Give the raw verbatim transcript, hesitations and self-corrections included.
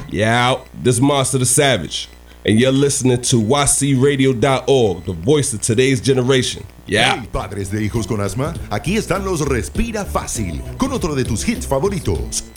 Yeah, this Monster the Savage, and you're listening to Y C radio dot org, the voice of today's generation. Yeah. Hey, padres de hijos con asma, aquí están los Respira Fácil, con otro de tus hits favoritos,